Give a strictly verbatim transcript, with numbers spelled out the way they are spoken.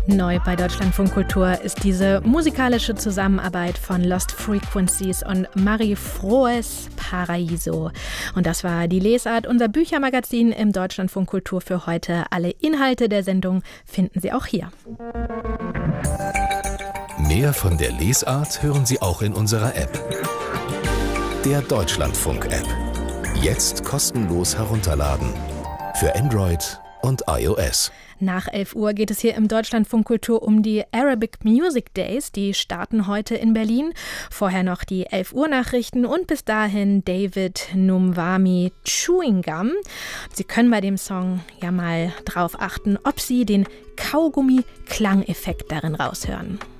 Neu bei Deutschlandfunk Kultur ist diese musikalische Zusammenarbeit von Lost Frequencies und Marie Frohes Paraiso. Und das war die Lesart, unser Büchermagazin im Deutschlandfunk Kultur für heute. Alle Inhalte der Sendung finden Sie auch hier. Mehr von der Lesart hören Sie auch in unserer App. Der Deutschlandfunk-App. Jetzt kostenlos herunterladen. Für Android und iOS. Nach elf Uhr geht es hier im Deutschlandfunk Kultur um die Arabic Music Days. Die starten heute in Berlin. Vorher noch die elf Uhr Nachrichten und bis dahin David Numwami Chewing Gum. Sie können bei dem Song ja mal drauf achten, ob Sie den Kaugummi-Klangeffekt darin raushören.